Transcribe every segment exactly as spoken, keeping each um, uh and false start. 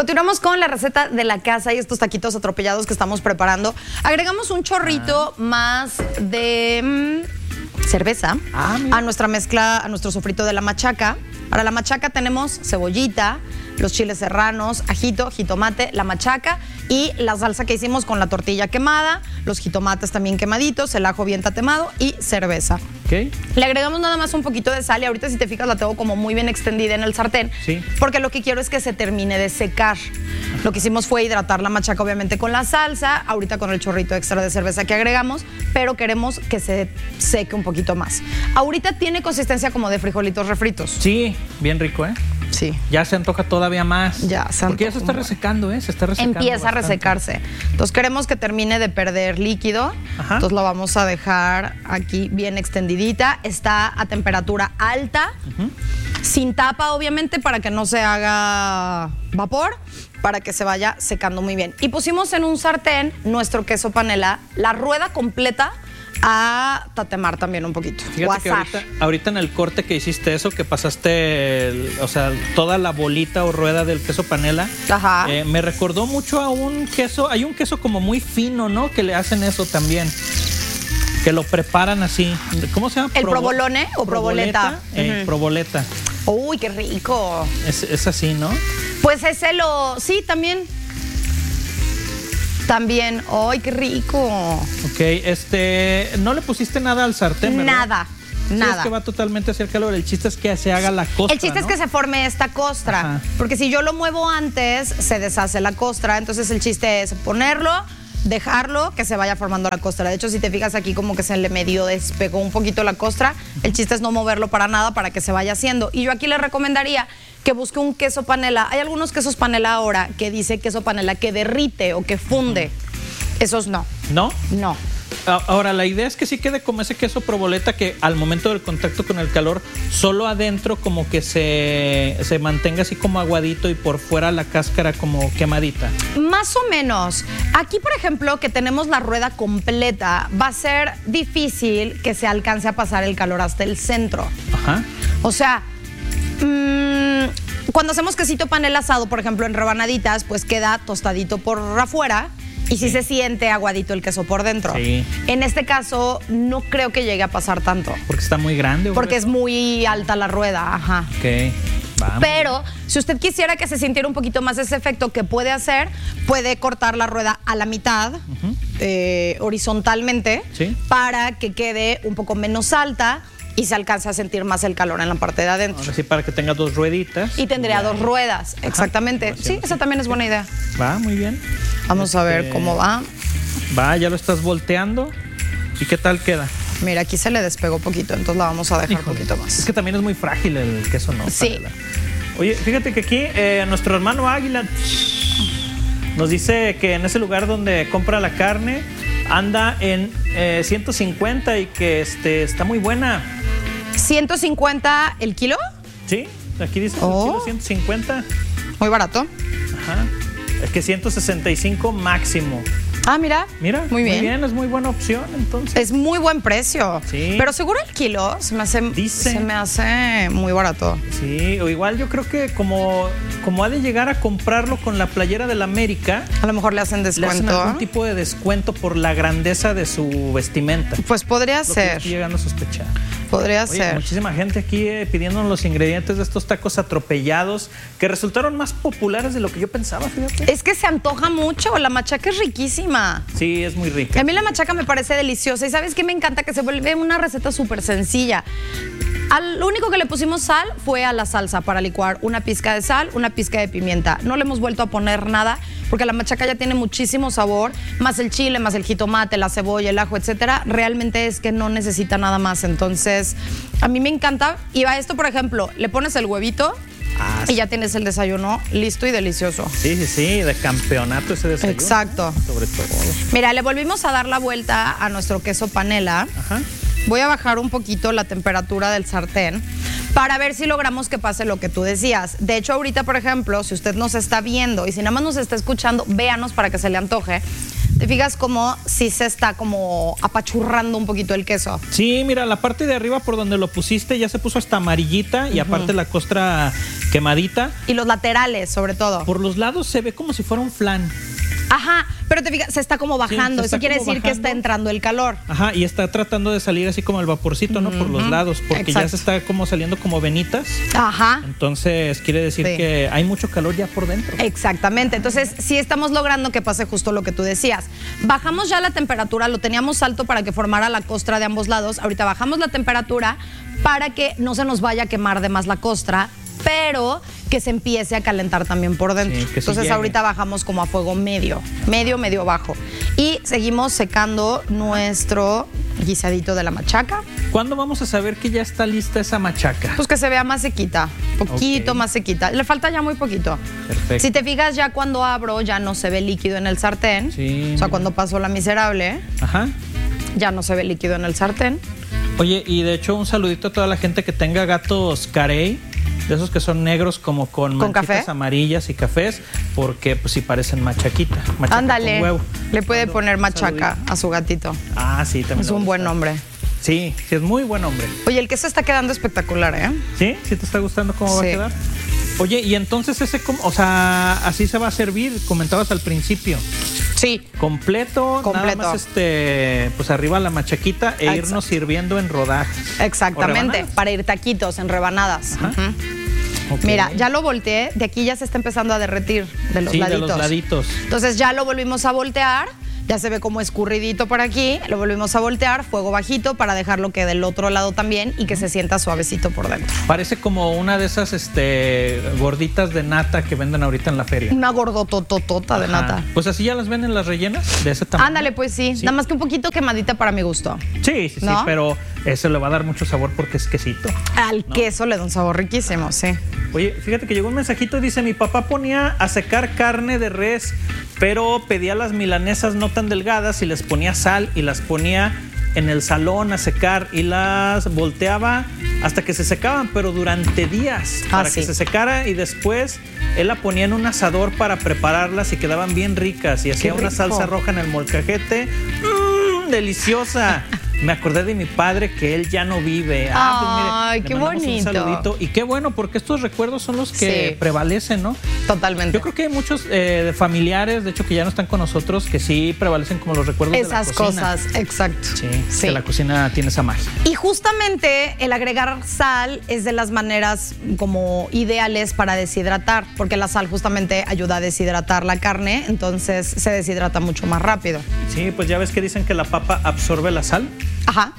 Continuamos con la receta de la casa y estos taquitos atropellados que estamos preparando. Agregamos un chorrito ah. más de mmm, cerveza ah, a nuestra mezcla, a nuestro sofrito de la machaca. Para la machaca tenemos cebollita, los chiles serranos, ajito, jitomate, la machaca y la salsa que hicimos con la tortilla quemada, los jitomates también quemaditos, el ajo bien tatemado y cerveza. Okay. Le agregamos nada más un poquito de sal y ahorita si te fijas la tengo como muy bien extendida en el sartén, sí. porque lo que quiero es que se termine de secar. Lo que hicimos fue hidratar la machaca obviamente con la salsa, ahorita con el chorrito extra de cerveza que agregamos, pero queremos que se seque un poquito más. Ahorita tiene consistencia como de frijolitos refritos. Sí, bien rico, ¿eh? Sí. Ya se antoja todavía más. Ya se Porque ya se está resecando, ¿eh? Se está resecando. Empieza bastante. a resecarse. Entonces queremos que termine de perder líquido. Ajá. Entonces lo vamos a dejar aquí bien extendidita. Está a temperatura alta, uh-huh. sin tapa obviamente para que no se haga vapor, para que se vaya secando muy bien. Y pusimos en un sartén nuestro queso panela, la rueda completa, a tatemar también un poquito. Fíjate que ahorita, ahorita en el corte que hiciste eso, que pasaste, el, o sea, toda la bolita o rueda del queso panela, Ajá. Eh, me recordó mucho a un queso, hay un queso como muy fino, ¿no? Que le hacen eso también, que lo preparan así. ¿Cómo se llama? ¿El Provo provolone o proboleta? Eh, uh-huh. Proboleta. Uy, qué rico. Es, es así, ¿no? Pues ese lo, sí, también. También, ¡ay, qué rico! Ok, este, no le pusiste nada al sartén, ¿verdad? Nada, sí, nada. Es que va totalmente hacia el calor. El chiste es que se haga la costra, El chiste ¿no? es que se forme esta costra. Ajá. Porque si yo lo muevo antes, se deshace la costra. Entonces el chiste es ponerlo, dejarlo, que se vaya formando la costra. De hecho, si te fijas aquí como que se le medio despegó un poquito la costra. El chiste es no moverlo para nada para que se vaya haciendo. Y yo aquí le recomendaría que busque un queso panela. Hay algunos quesos panela ahora que dice queso panela que derrite o que funde. Esos no. ¿No? No. Ahora, la idea es que sí quede como ese queso proboleta que al momento del contacto con el calor, solo adentro como que se, se mantenga así como aguadito y por fuera la cáscara como quemadita. Más o menos. Aquí, por ejemplo, que tenemos la rueda completa, va a ser difícil que se alcance a pasar el calor hasta el centro. Ajá. O sea, mmm, cuando hacemos quesito panela asado, por ejemplo, en rebanaditas, pues queda tostadito por afuera. Y sí, sí se siente aguadito el queso por dentro. Sí. En este caso, no creo que llegue a pasar tanto. Porque está muy grande. Porque es muy alta la rueda, ajá. Ok, vamos. Pero si usted quisiera que se sintiera un poquito más ese efecto, ¿qué puede hacer? Puede cortar la rueda a la mitad, uh-huh. eh, horizontalmente, ¿sí? Para que quede un poco menos alta y se alcance a sentir más el calor en la parte de adentro. Ahora sí, para que tenga dos rueditas. Y tendría ya. dos ruedas, ajá. Exactamente. Sí, esa también es buena idea. Va, muy bien. Vamos a ver cómo va. Va, ya lo estás volteando. ¿Y qué tal queda? Mira, aquí se le despegó poquito, entonces la vamos a dejar un poquito más. Es que también es muy frágil el queso, ¿no? Sí. Panela. Oye, fíjate que aquí eh, nuestro hermano Águila nos dice que en ese lugar donde compra la carne anda en eh, ciento cincuenta y que este, está muy buena. ¿ciento cincuenta el kilo? Sí, aquí dice oh. el kilo ciento cincuenta. Muy barato. Ajá. Es que ciento sesenta y cinco máximo. Ah, mira. Mira, muy bien. Muy bien, es muy buena opción, entonces. Es muy buen precio. Sí. Pero seguro el kilo se me hace, Dice. se me hace muy barato. Sí, o igual yo creo que como, como ha de llegar a comprarlo con la playera del América, a lo mejor le hacen descuento. Le hacen algún tipo de descuento por la grandeza de su vestimenta. Pues podría lo ser. Que estoy llegando a sospechar. Podría Oye, ser. Muchísima gente aquí eh, pidiéndonos los ingredientes de estos tacos atropellados que resultaron más populares de lo que yo pensaba, fíjate. Es que se antoja mucho, la machaca es riquísima. Sí, es muy rica. A mí la machaca me parece deliciosa y ¿sabes qué me encanta? Que se vuelve una receta súper sencilla. Al único que le pusimos sal fue a la salsa para licuar, una pizca de sal, una pizca de pimienta. No le hemos vuelto a poner nada porque la machaca ya tiene muchísimo sabor, más el chile, más el jitomate, la cebolla, el ajo, etcétera. Realmente es que no necesita nada más. Entonces, a mí me encanta. Y a esto, por ejemplo, le pones el huevito ah, y ya tienes el desayuno listo y delicioso. Sí, sí, sí, de campeonato ese desayuno. Exacto. Sobre todo. Mira, le volvimos a dar la vuelta a nuestro queso panela. Ajá. Voy a bajar un poquito la temperatura del sartén para ver si logramos que pase lo que tú decías. De hecho, ahorita, por ejemplo, si usted nos está viendo y si nada más nos está escuchando, véanos para que se le antoje. te fijas como si se está como apachurrando un poquito el queso. Sí, mira, la parte de arriba por donde lo pusiste ya se puso hasta amarillita y uh-huh. aparte la costra quemadita. Y los laterales, sobre todo. Por los lados se ve como si fuera un flan. Ajá, pero te fijas, se está como bajando. Sí, Eso quiere decir bajando. que está entrando el calor. Ajá, y está tratando de salir así como el vaporcito, ¿no? Uh-huh. Por los lados, porque Exacto. ya se está como saliendo como venitas. Ajá. Entonces quiere decir sí. que hay mucho calor ya por dentro. Exactamente. Entonces sí estamos logrando que pase justo lo que tú decías. Bajamos ya la temperatura, lo teníamos alto para que formara la costra de ambos lados. Ahorita bajamos la temperatura para que no se nos vaya a quemar de más la costra, pero que se empiece a calentar también por dentro. Sí, Entonces sí ahorita bajamos como a fuego medio, medio, medio bajo. Y seguimos secando nuestro guisadito de la machaca. ¿Cuándo vamos a saber que ya está lista esa machaca? Pues que se vea más sequita, poquito okay. más sequita. Le falta ya muy poquito. Perfecto. Si te fijas, ya cuando abro ya no se ve líquido en el sartén. Sí. O sea, cuando pasó la miserable, Ajá. ya no se ve líquido en el sartén. Oye, y de hecho un saludito a toda la gente que tenga gatos carey, de esos que son negros como con, ¿Con manchitas café? amarillas y cafés, porque pues sí parecen machaquita. machaca Ándale, con huevo. le puede Cuando, poner machaca a su gatito. Ah, sí, también. Es un buen nombre. Sí, sí, es muy buen nombre. Oye, el queso está quedando espectacular, ¿eh? ¿Sí? ¿Sí te está gustando cómo sí. va a quedar? Oye, y entonces ese, o sea, así se va a servir, comentabas al principio. Sí. Completo, Completo. nada más este, pues arriba la machaquita e Exacto. irnos sirviendo en rodajas. Exactamente, para ir taquitos en rebanadas. Uh-huh. Okay. Mira, ya lo volteé, de aquí ya se está empezando a derretir de los sí, laditos. de los laditos. Entonces ya lo volvimos a voltear. Ya se ve como escurridito por aquí, lo volvimos a voltear, fuego bajito para dejarlo que del otro lado también y que se sienta suavecito por dentro. Parece como una de esas este, gorditas de nata que venden ahorita en la feria. Una gordotototota de nata. Pues así ya las venden las rellenas de ese tamaño. Ándale, pues sí. sí, nada más que un poquito quemadita para mi gusto. Sí, sí, ¿no? sí, pero eso le va a dar mucho sabor porque es quesito. Al ¿no? queso le da un sabor riquísimo, sí. Oye, fíjate que llegó un mensajito y dice, mi papá ponía a secar carne de res, pero pedía las milanesas no tan delgadas y les ponía sal y las ponía en el salón a secar y las volteaba hasta que se secaban, pero durante días, ah, para sí. que se secara, y después él la ponía en un asador para prepararlas y quedaban bien ricas y hacía una salsa roja en el molcajete. ¡Mmm! ¡Deliciosa! Me acordé de mi padre que él ya no vive. Ah, pues mire, qué bonito. Un saludito. Y qué bueno, porque estos recuerdos son los que sí. prevalecen, ¿no? Totalmente. Yo creo que hay muchos eh, familiares, de hecho, que ya no están con nosotros, que sí prevalecen como los recuerdos Esas de la cocina. Esas cosas, exacto. Sí, sí, que la cocina tiene esa magia. Y justamente el agregar sal es de las maneras como ideales para deshidratar, porque la sal justamente ayuda a deshidratar la carne, entonces se deshidrata mucho más rápido. Sí, pues ya ves que dicen que la papa absorbe la sal. Ajá.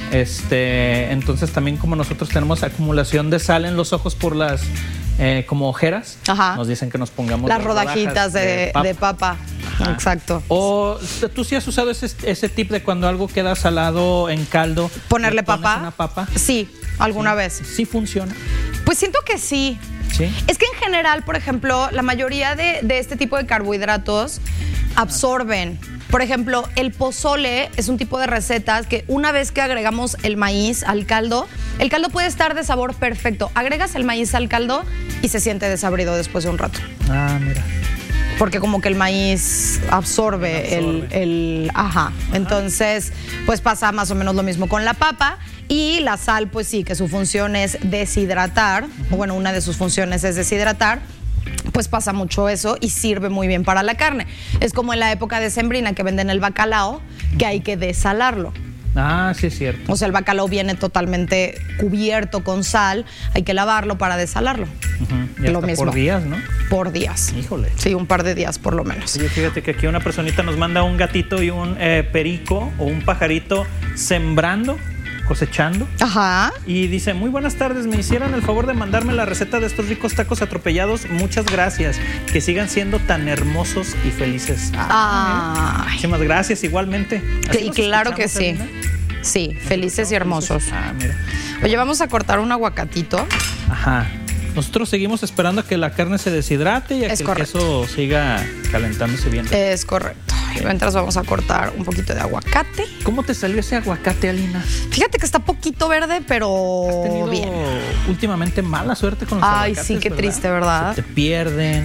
Este, entonces también como nosotros tenemos acumulación de sal en los ojos por las eh, como ojeras, Ajá. nos dicen que nos pongamos las rodajitas de, de papa. De papa. Exacto. O tú sí has usado ese, ese tip de cuando algo queda salado en caldo, ponerle papa. Una papa. Sí, alguna sí. vez. Sí funciona. Pues siento que sí. Sí. Es que en general, por ejemplo, la mayoría de, de este tipo de carbohidratos absorben. Por ejemplo, el pozole es un tipo de recetas que una vez que agregamos el maíz al caldo, el caldo puede estar de sabor perfecto. Agregas el maíz al caldo y se siente desabrido después de un rato. Ah, mira. Porque como que el maíz absorbe, absorbe. El, el... Ajá. Ajá. Entonces, pues pasa más o menos lo mismo con la papa. Y la sal, pues sí, que su función es deshidratar. Uh-huh. O bueno, una de sus funciones es deshidratar. Pues pasa mucho eso y sirve muy bien para la carne. Es como en la época decembrina que venden el bacalao, que hay que desalarlo. Ah, sí es cierto. O sea, el bacalao viene totalmente cubierto con sal, hay que lavarlo para desalarlo. Uh-huh. Y lo mismo. Por días, ¿no? Por días. Híjole. Sí, un par de días por lo menos. Oye, fíjate que aquí una personita nos manda un gatito y un eh, perico o un pajarito sembrando, cosechando. Ajá. Y dice, muy buenas tardes, me hicieran el favor de mandarme la receta de estos ricos tacos atropellados. Muchas gracias. Que sigan siendo tan hermosos y felices. Ah, muchísimas gracias, igualmente. Y claro que sí. Elena? Sí, felices y hermosos. Ah, mira. Oye, vamos a cortar un aguacatito. Ajá. Nosotros seguimos esperando a que la carne se deshidrate y a es que correcto. el queso siga calentándose bien. Es correcto. Y mientras vamos a cortar un poquito de aguacate. ¿Cómo te salió ese aguacate, Alina? Fíjate que está poquito verde, pero ¿Has tenido bien. últimamente mala suerte con los Ay, aguacates? sí, qué ¿verdad? triste, ¿verdad? Se te pierden.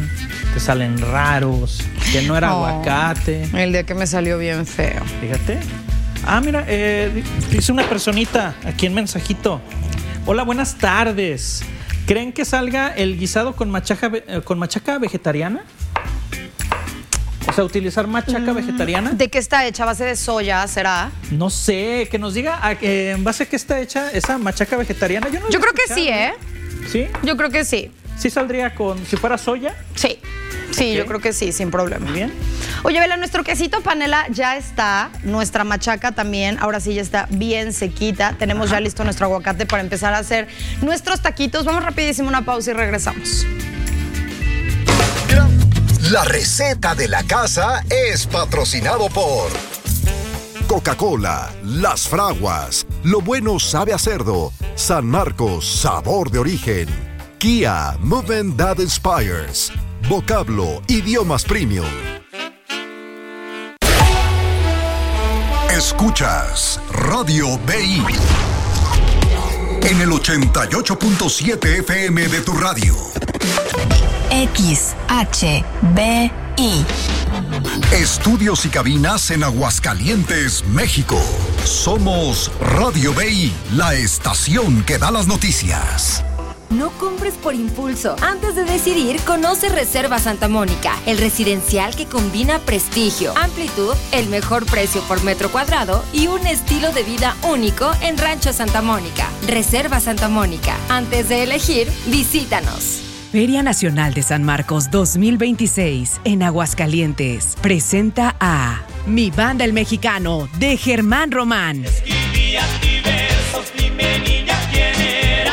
te salen raros, que no era Oh, aguacate. El día que me salió bien feo. Fíjate. Ah, mira, eh, dice una personita aquí en mensajito. Hola, buenas tardes. ¿Creen que salga el guisado con machaca, con machaca vegetariana? O sea, utilizar machaca mm, vegetariana. ¿De qué está hecha? ¿A base de soya será? No sé, que nos diga a, eh, en base a qué está hecha esa machaca vegetariana. Yo, no Yo creo que sí, ¿eh? ¿Sí? Yo creo que sí. ¿Sí saldría con, si fuera soya? Sí. Sí, okay. Yo creo que sí, sin problema. Muy bien. Oye, Vela, nuestro quesito panela ya está, nuestra machaca también, ahora sí ya está bien sequita. Tenemos Ajá. ya listo nuestro aguacate para empezar a hacer nuestros taquitos. Vamos rapidísimo una pausa y regresamos. La receta de la casa es patrocinado por Coca-Cola, Las Fraguas, Lo Bueno Sabe a Cerdo, San Marcos, Sabor de Origen, Kia, Movement That Inspires, Vocablo, Idiomas Premium. Escuchas Radio B I en el ochenta y ocho punto siete F M de tu radio. X H B I. Estudios y cabinas en Aguascalientes, México. Somos Radio B I, la estación que da las noticias. No compres por impulso. Antes de decidir, conoce Reserva Santa Mónica, el residencial que combina prestigio, amplitud, el mejor precio por metro cuadrado y un estilo de vida único en Rancho Santa Mónica. Reserva Santa Mónica. Antes de elegir, visítanos. Feria Nacional de San Marcos dos mil veintiséis en Aguascalientes presenta a Mi Banda el Mexicano de Germán Román. Escribías diversos, dime niña quién era.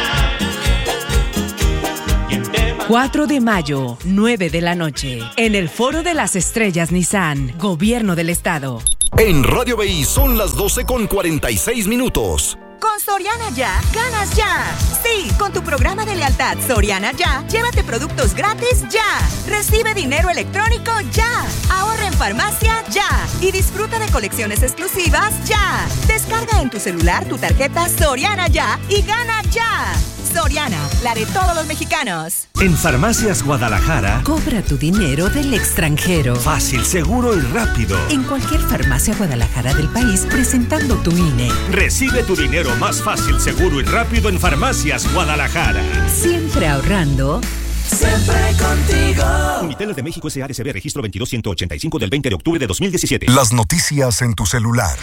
cuatro de mayo, nueve de la noche, en el Foro de las Estrellas Nissan, Gobierno del Estado. En Radio B I son las doce con cuarenta y seis minutos. Con Soriana Ya, ganas ya. Sí, con tu programa de lealtad Soriana Ya, llévate productos gratis ya. Recibe dinero electrónico ya. Ahorra en farmacia ya. Y disfruta de colecciones exclusivas ya. Descarga en tu celular tu tarjeta Soriana Ya y gana ya. Soriana, la de todos los mexicanos. En Farmacias Guadalajara, cobra tu dinero del extranjero. Fácil, seguro y rápido. En cualquier farmacia Guadalajara del país, presentando tu I N E. Recibe tu dinero más fácil, seguro y rápido en Farmacias Guadalajara. Siempre ahorrando. Siempre contigo. Uniteles de México S A D C B, registro veintidós ciento ochenta y cinco del veinte de octubre de dos mil diecisiete. Las noticias en tu celular.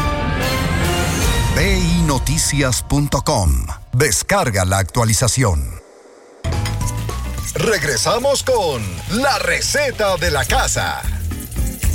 B I noticias punto com. Descarga la actualización. Regresamos con la receta de la casa.